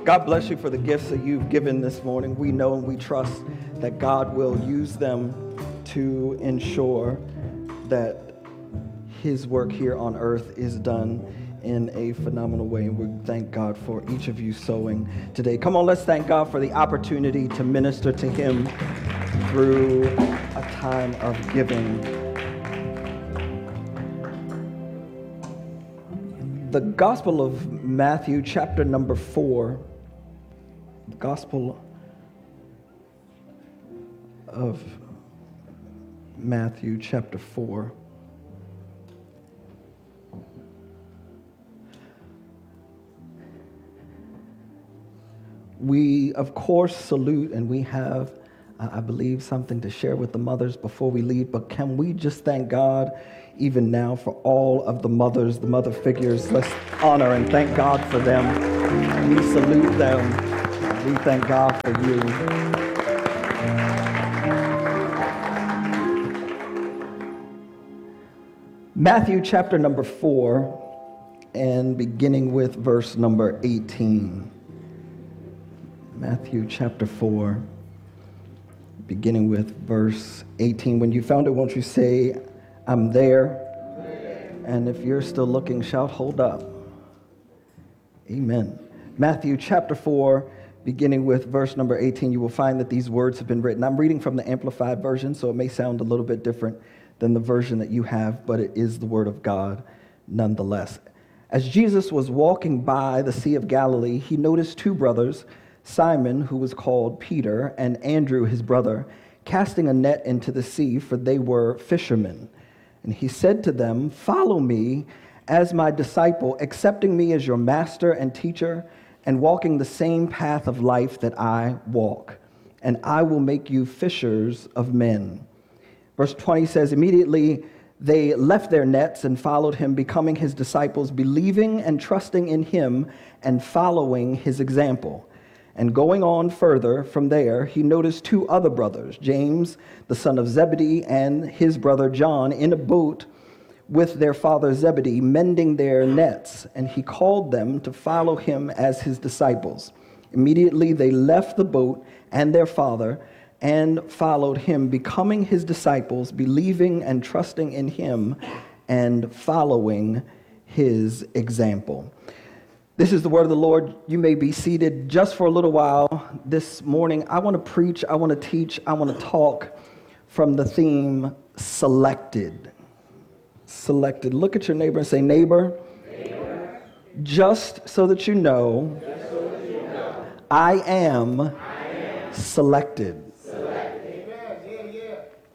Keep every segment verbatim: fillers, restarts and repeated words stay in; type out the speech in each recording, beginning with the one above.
God bless you for the gifts that you've given this morning. We know and we trust that God will use them to ensure that his work here on earth is done in a phenomenal way. And we thank God for each of you sowing today. Come on, let's thank God for the opportunity to minister to him through a time of giving. The Gospel of Matthew, chapter number four, the Gospel of Matthew, chapter four. We, of course, salute, and we have, uh, I believe, something to share with the mothers before we leave, but can we just thank God even now for all of the mothers, the mother figures? Let's honor and thank God for them. We salute them. We thank God for you. Matthew chapter number four, and beginning with verse number eighteen. Matthew chapter four, beginning with verse eighteen. When you found it, won't you say, I'm there? And if you're still looking, shout, hold up. Amen. Matthew chapter four, beginning with verse number eighteen, you will find that these words have been written. I'm reading from the Amplified Version, so it may sound a little bit different than the version that you have, but it is the word of God nonetheless. As Jesus was walking by the Sea of Galilee, he noticed two brothers, Simon, who was called Peter, and Andrew, his brother, casting a net into the sea, for they were fishermen. And he said to them, follow me as my disciple, accepting me as your master and teacher, and walking the same path of life that I walk, and I will make you fishers of men. Verse twenty says, immediately they left their nets and followed him, becoming his disciples, believing and trusting in him and following his example. And going on further from there, he noticed two other brothers, James, the son of Zebedee, and his brother John, in a boat with their father Zebedee, mending their nets. And he called them to follow him as his disciples. Immediately they left the boat and their father and followed him, becoming his disciples, believing and trusting in him and following his example. This is the word of the Lord. You may be seated just for a little while. This morning, I want to preach, I want to teach, I want to talk from the theme, selected. Selected. Look at your neighbor and say, neighbor, neighbor. Just so that you know, so that you know I, am I am selected. selected. Yeah, yeah.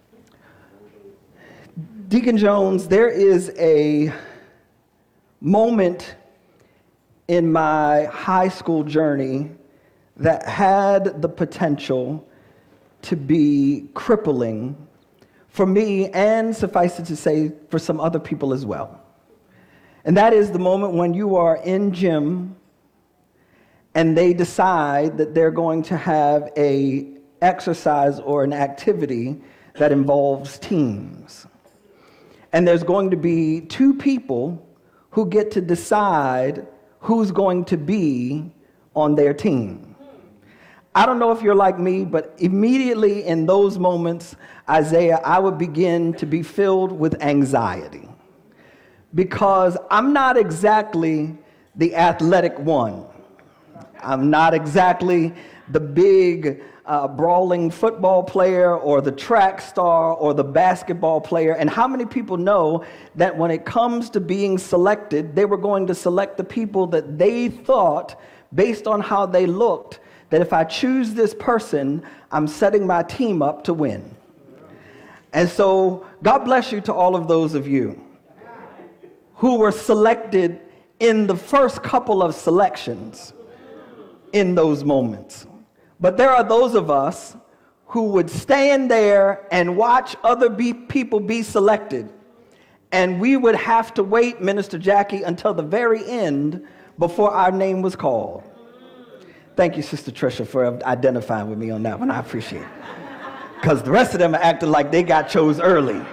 Deacon Jones, there is a moment in my high school journey that had the potential to be crippling for me, and suffice it to say, for some other people as well. And that is the moment when you are in gym and they decide that they're going to have a exercise or an activity that involves teams. And there's going to be two people who get to decide who's going to be on their team. I don't know if you're like me, but immediately in those moments, Isaiah, I would begin to be filled with anxiety because I'm not exactly the athletic one. I'm not exactly the big uh, brawling football player or the track star or the basketball player. And how many people know that when it comes to being selected, they were going to select the people that they thought, based on how they looked, that if I choose this person, I'm setting my team up to win. And so God bless you to all of those of you who were selected in the first couple of selections in those moments. But there are those of us who would stand there and watch other be- people be selected. And we would have to wait, Minister Jackie, until the very end before our name was called. Thank you, Sister Tricia, for identifying with me on that one. I appreciate it. Because the rest of them are acting like they got chose early.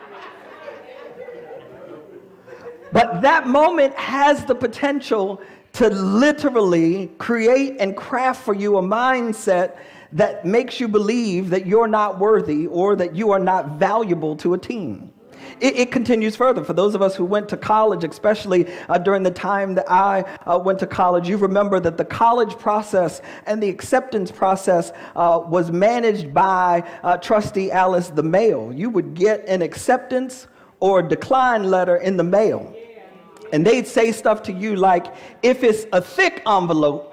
But that moment has the potential to literally create and craft for you a mindset that makes you believe that you're not worthy or that you are not valuable to a team. It, it continues further. For those of us who went to college, especially uh, during the time that I uh, went to college, you remember that the college process and the acceptance process uh, was managed by uh, Trustee Alice the mail. You would get an acceptance or a decline letter in the mail. And they'd say stuff to you like, if it's a thick envelope,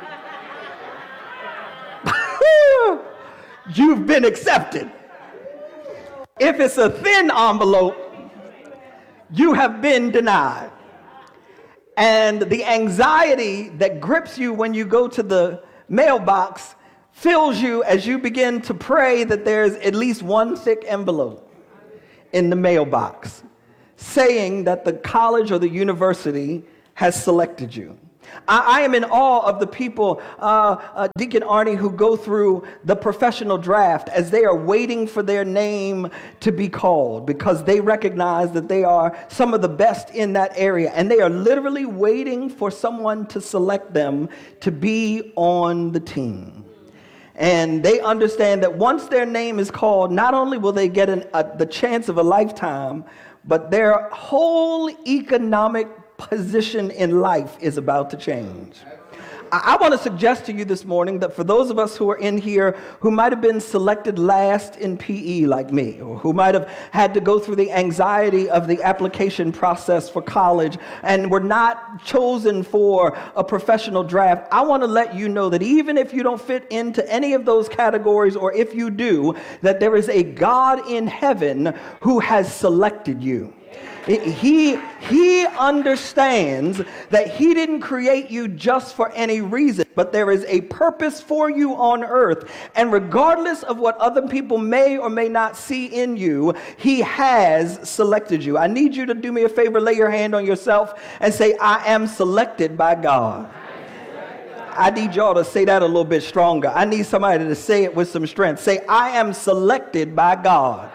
you've been accepted. If it's a thin envelope, you have been denied. And the anxiety that grips you when you go to the mailbox fills you as you begin to pray that there's at least one thick envelope in the mailbox saying that the college or the university has selected you. I, I am in awe of the people, uh, uh, Deacon Arnie, who go through the professional draft as they are waiting for their name to be called because they recognize that they are some of the best in that area. And they are literally waiting for someone to select them to be on the team. And they understand that once their name is called, not only will they get an, a, the chance of a lifetime, but their whole economic position in life is about to change. I, I want to suggest to you this morning that for those of us who are in here who might have been selected last in P E like me, or who might have had to go through the anxiety of the application process for college and were not chosen for a professional draft, I want to let you know that even if you don't fit into any of those categories, or if you do, that there is a God in heaven who has selected you. He, he understands that he didn't create you just for any reason, but there is a purpose for you on earth. And regardless of what other people may or may not see in you, he has selected you. I need you to do me a favor, lay your hand on yourself and say, I am selected by God. I need y'all to say that a little bit stronger. I need somebody to say it with some strength. Say, I am selected by God.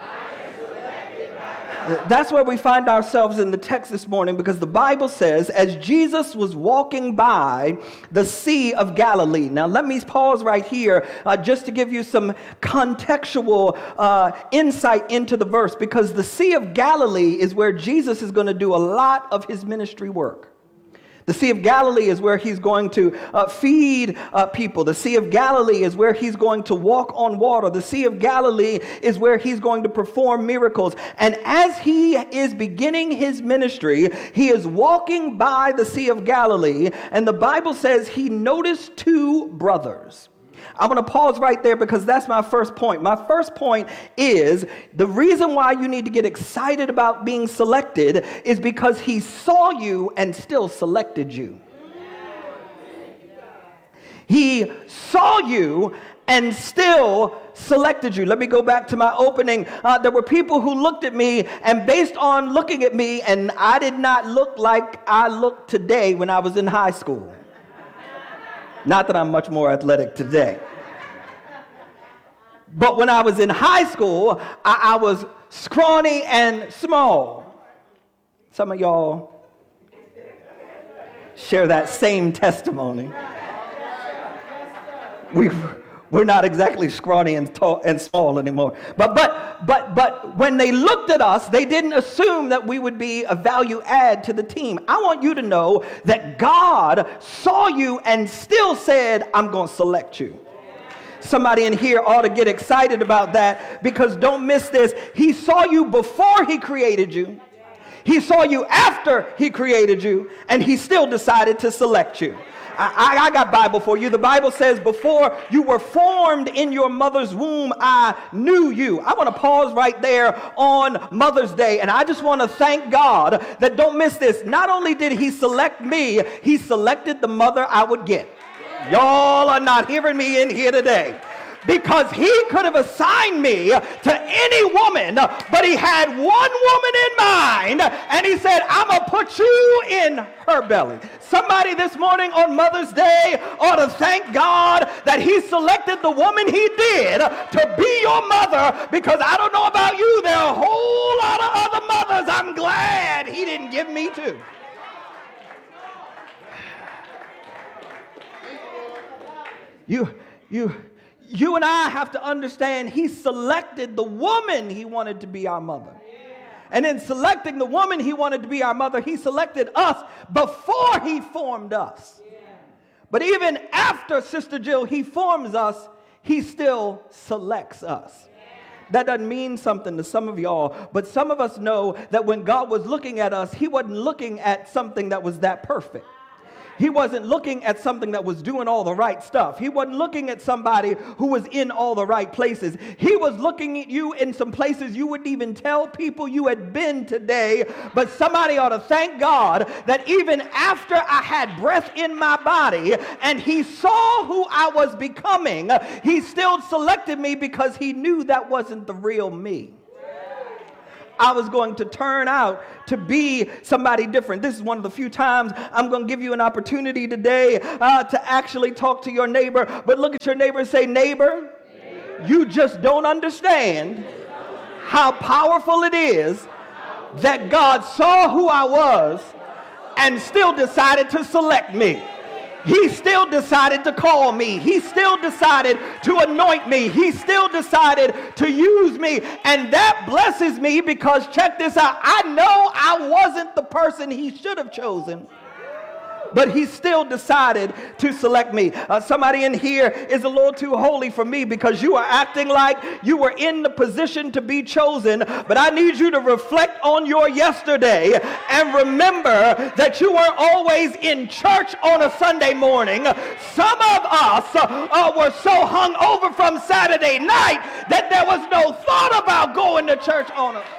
That's where we find ourselves in the text this morning, because the Bible says, as Jesus was walking by the Sea of Galilee. Now, let me pause right here uh, just to give you some contextual uh, insight into the verse, because the Sea of Galilee is where Jesus is going to do a lot of his ministry work. The Sea of Galilee is where he's going to uh, feed uh, people. The Sea of Galilee is where he's going to walk on water. The Sea of Galilee is where he's going to perform miracles. And as he is beginning his ministry, he is walking by the Sea of Galilee, and the Bible says he noticed two brothers. I'm going to pause right there because that's my first point. My first point is the reason why you need to get excited about being selected is because he saw you and still selected you. He saw you and still selected you. Let me go back to my opening. Uh, there were people who looked at me, and based on looking at me, and I did not look like I look today when I was in high school. Not that I'm much more athletic today. But when I was in high school, I, I was scrawny and small. Some of y'all share that same testimony. We, we're not exactly scrawny and tall and small anymore. But, but, but, but when they looked at us, they didn't assume that we would be a value add to the team. I want you to know that God saw you and still said, I'm going to select you. Somebody in here ought to get excited about that, because don't miss this. He saw you before he created you. He saw you after he created you, and he still decided to select you. I, I got Bible for you. The Bible says, before you were formed in your mother's womb, I knew you. I want to pause right there on Mother's Day, and I just want to thank God that, don't miss this, not only did he select me, he selected the mother I would get. Y'all are not hearing me in here today. Because he could have assigned me to any woman, but he had one woman in mind, and he said, I'm going to put you in her belly. Somebody this morning on Mother's Day ought to thank God that he selected the woman he did to be your mother, because I don't know about you, there are a whole lot of other mothers I'm glad he didn't give me to. You, you, you and I have to understand he selected the woman he wanted to be our mother. And in selecting the woman he wanted to be our mother, he selected us before he formed us. But even after, Sister Jill, he forms us, he still selects us. That doesn't mean something to some of y'all, but some of us know that when God was looking at us, he wasn't looking at something that was that perfect. He wasn't looking at something that was doing all the right stuff. He wasn't looking at somebody who was in all the right places. He was looking at you in some places you wouldn't even tell people you had been today. But somebody ought to thank God that even after I had breath in my body and he saw who I was becoming, he still selected me because he knew that wasn't the real me. I was going to turn out to be somebody different. This is one of the few times I'm going to give you an opportunity today uh, to actually talk to your neighbor. But look at your neighbor and say, neighbor, neighbor, you just don't understand how powerful it is that God saw who I was and still decided to select me. He still decided to call me. He still decided to anoint me. He still decided to use me. And that blesses me because, check this out, I know I wasn't the person he should have chosen, but he still decided to select me. Uh, somebody in here is a little too holy for me because you are acting like you were in the position to be chosen. But I need you to reflect on your yesterday and remember that you weren't always in church on a Sunday morning. Some of us uh, were so hung over from Saturday night that there was no thought about going to church on a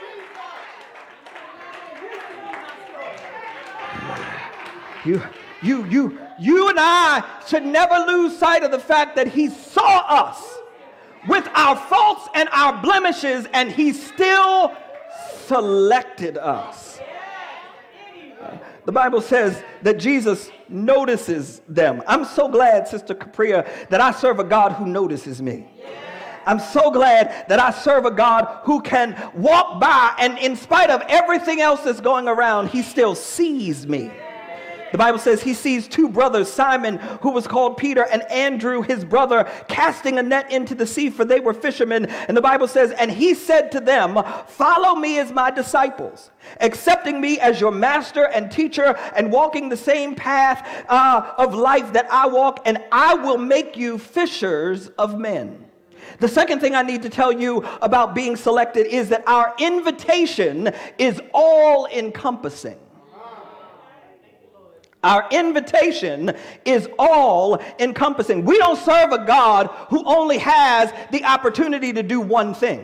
You, you, you, you and I should never lose sight of the fact that he saw us with our faults and our blemishes, and he still selected us. The Bible says that Jesus notices them. I'm so glad, Sister Capria, that I serve a God who notices me. I'm so glad that I serve a God who can walk by, and in spite of everything else that's going around, he still sees me. The Bible says he sees two brothers, Simon, who was called Peter, and Andrew, his brother, casting a net into the sea, for they were fishermen. And the Bible says, and he said to them, follow me as my disciples, accepting me as your master and teacher, and walking the same path uh, of life that I walk, and I will make you fishers of men. The second thing I need to tell you about being selected is that our invitation is all-encompassing. Our invitation is all encompassing. We don't serve a God who only has the opportunity to do one thing.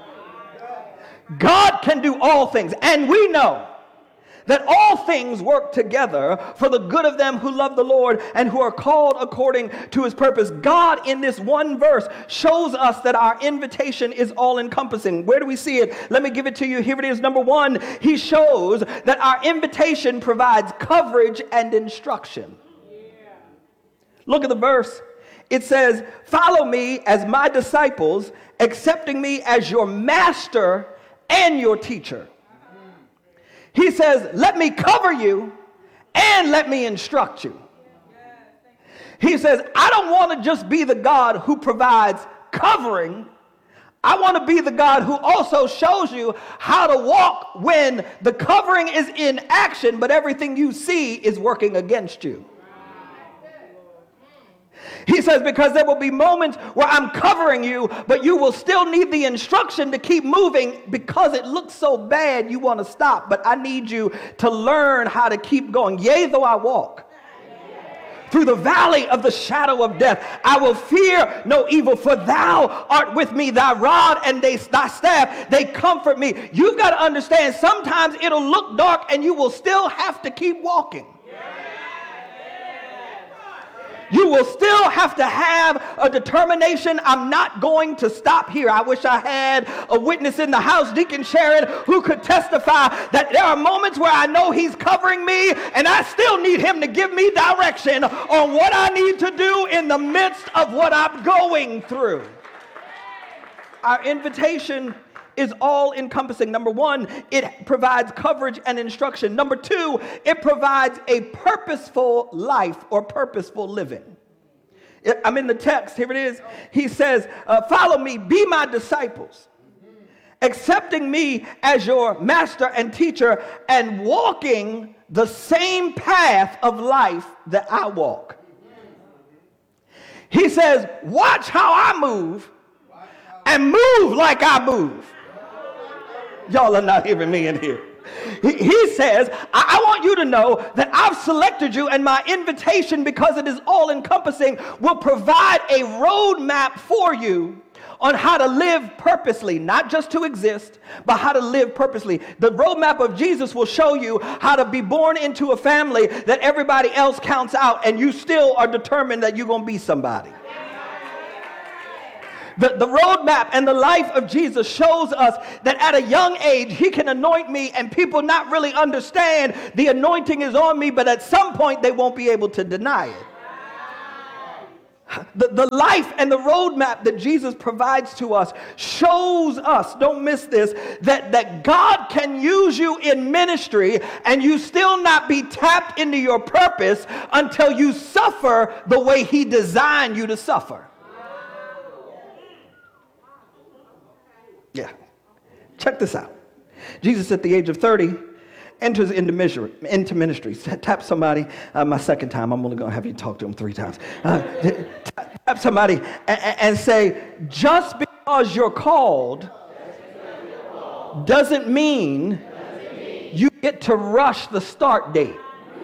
God can do all things, and we know that all things work together for the good of them who love the Lord and who are called according to his purpose. God, in this one verse, shows us that our invitation is all-encompassing. Where do we see it? Let me give it to you. Here it is. Number one, he shows that our invitation provides coverage and instruction. Look at the verse. It says, follow me as my disciples, accepting me as your master and your teacher. He says, let me cover you and let me instruct you. He says, I don't want to just be the God who provides covering. I want to be the God who also shows you how to walk when the covering is in action, but everything you see is working against you. He says, because there will be moments where I'm covering you, but you will still need the instruction to keep moving because it looks so bad you want to stop. But I need you to learn how to keep going. Yea, though I walk through the valley of the shadow of death, I will fear no evil, for thou art with me, thy rod and they, thy staff, they comfort me. You've got to understand, sometimes it'll look dark and you will still have to keep walking. You will still have to have a determination. I'm not going to stop here. I wish I had a witness in the house, Deacon Sharon, who could testify that there are moments where I know he's covering me and I still need him to give me direction on what I need to do in the midst of what I'm going through. Our invitation is all-encompassing. Number one, it provides coverage and instruction. Number two, it provides a purposeful life or purposeful living. I'm in the text. Here it is. He says, uh, follow me, be my disciples, accepting me as your master and teacher and walking the same path of life that I walk. He says, watch how I move and move like I move. Y'all are not hearing me in here. He, he says, I, I want you to know that I've selected you, and my invitation, because it is all encompassing, will provide a roadmap for you on how to live purposely, not just to exist, but how to live purposely. The roadmap of Jesus will show you how to be born into a family that everybody else counts out, and you still are determined that you're going to be somebody. The, the roadmap and the life of Jesus shows us that at a young age, he can anoint me and people not really understand the anointing is on me, but at some point they won't be able to deny it. The, the life and the roadmap that Jesus provides to us shows us, don't miss this, that, that God can use you in ministry and you still not be tapped into your purpose until you suffer the way he designed you to suffer. Yeah. Check this out. Jesus at the age of thirty enters into ministry. Into ministry. Tap somebody. Uh, my second time. I'm only going to have you talk to him three times. Uh, tap somebody and, and say, just because you're called doesn't mean you get to rush the start date.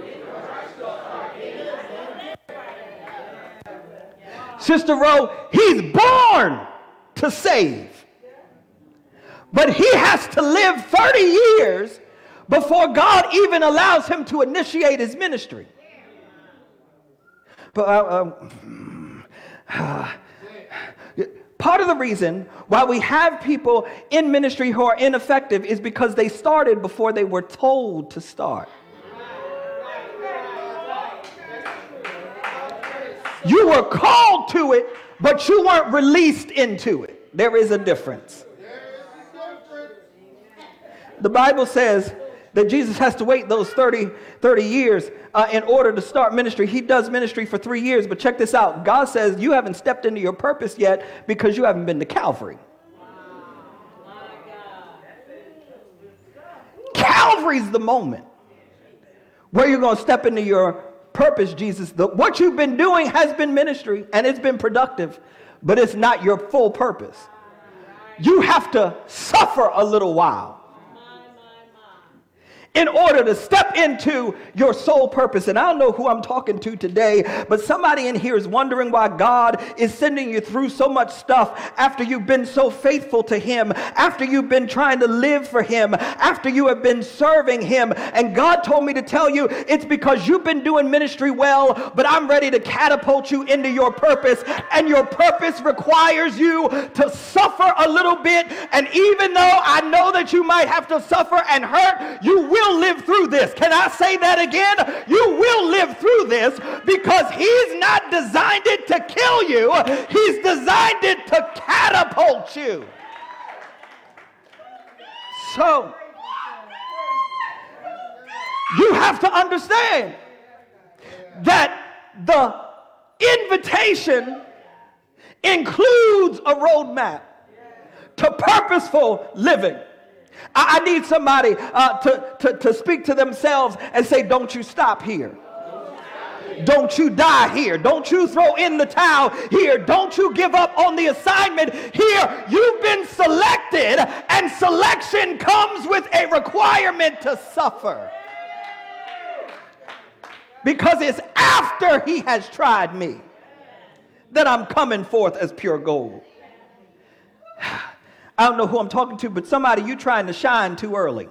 Sister Rowe, he's born to save. But he has to live thirty years before God even allows him to initiate his ministry. But uh, uh, part of the reason why we have people in ministry who are ineffective is because they started before they were told to start. You were called to it, but you weren't released into it. There is a difference. The Bible says that Jesus has to wait those thirty, thirty years uh, in order to start ministry. He does ministry for three years, but check this out. God says you haven't stepped into your purpose yet because you haven't been to Calvary. Calvary's the moment where you're going to step into your purpose, Jesus. The, what you've been doing has been ministry, and it's been productive, but it's not your full purpose. You have to suffer a little while in order to step into your sole purpose. And I don't know who I'm talking to today, but somebody in here is wondering why God is sending you through so much stuff after you've been so faithful to him, after you've been trying to live for him, after you have been serving him. And God told me to tell you it's because you've been doing ministry well, but I'm ready to catapult you into your purpose. And your purpose requires you to suffer a little bit. And even though I know that you might have to suffer and hurt, you will will live through this. Can I say that again? You will live through this because he's not designed it to kill you. He's designed it to catapult you. So, you have to understand that the invitation includes a roadmap to purposeful living. I need somebody uh, to, to, to speak to themselves and say, don't you stop here. Don't you die here. Don't you throw in the towel here. Don't you give up on the assignment here. You've been selected, and selection comes with a requirement to suffer. Because it's after he has tried me that I'm coming forth as pure gold. I don't know who I'm talking to, but somebody, you trying to shine too early.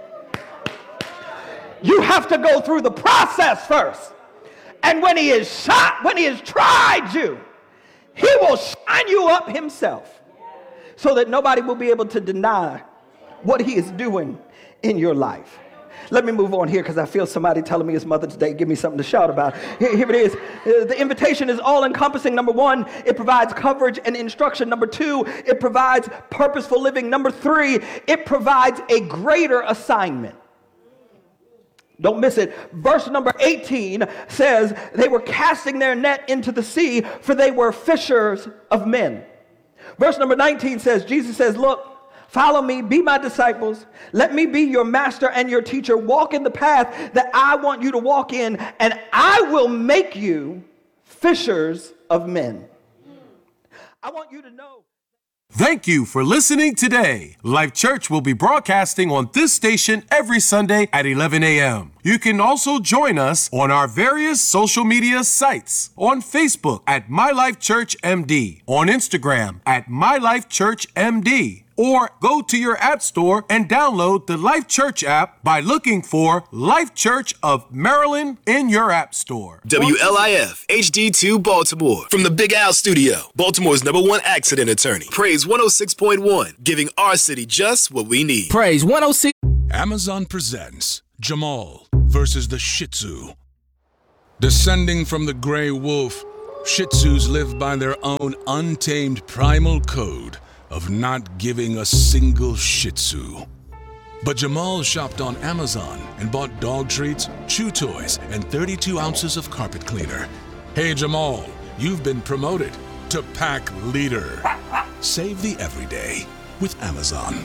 You have to go through the process first. And when he is shot, when he has tried you, he will shine you up himself so that nobody will be able to deny what he is doing in your life. Let me move on here because I feel somebody telling me it's Mother's Day. Give me something to shout about. Here, here it is. Uh, the invitation is all-encompassing. Number one, it provides coverage and instruction. Number two, it provides purposeful living. Number three, it provides a greater assignment. Don't miss it. Verse number eighteen says they were casting their net into the sea, for they were fishers of men. Verse number nineteen says, Jesus says, look, follow me, be my disciples. Let me be your master and your teacher. Walk in the path that I want you to walk in, and I will make you fishers of men. I want you to know. Thank you for listening today. Life Church will be broadcasting on this station every Sunday at eleven a.m. You can also join us on our various social media sites. On Facebook at My Life Church M D, on Instagram at My Life Church M D, or go to your app store and download the Life Church app by looking for Life Church of Maryland in your app store. W L I F H D two Baltimore. From the Big Al Studio, Baltimore's number one accident attorney. Praise one oh six point one, giving our city just what we need. Praise one oh six. Amazon presents Jamal versus the Shih Tzu. Descending from the gray wolf, Shih Tzus live by their own untamed primal code of not giving a single Shih Tzu. But Jamal shopped on Amazon and bought dog treats, chew toys, and thirty-two ounces of carpet cleaner. Hey Jamal, you've been promoted to pack leader. Save the everyday with Amazon.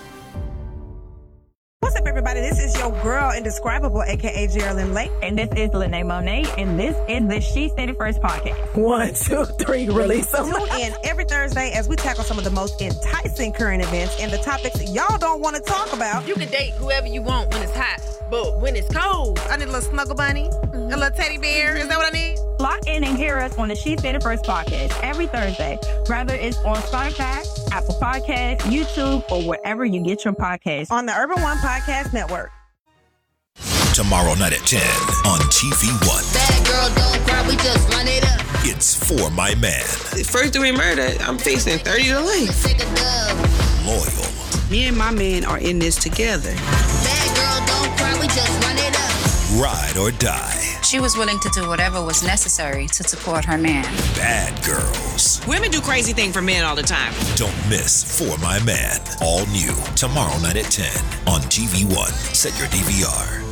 What's up, everybody? This is your girl, Indescribable, a k a. Geraldine Lake. And this is Lene Monet, and this is the She Said It First podcast. One, two, three, release them. Tune in every Thursday as we tackle some of the most enticing current events and the topics y'all don't want to talk about. You can date whoever you want when it's hot, but when it's cold, I need a little snuggle bunny, mm-hmm. a little teddy bear. Is that what I need? Lock in and hear us on the She Said It First podcast every Thursday, whether it's on Spotify, Apple Podcasts, YouTube, or wherever you get your podcasts. On the Urban One Podcast Network. Tomorrow night at ten on T V One. bad girl don't cry, we just run it up. It's For My Man. First degree murder, I'm facing thirty to life. Loyal. Me and my man are in this together. Bad girl don't cry, we just run it up. Ride or die. She was willing to do whatever was necessary to support her man. Bad girls. Women do crazy things for men all the time. Don't miss For My Man. All new tomorrow night at ten on T V One. Set your D V R.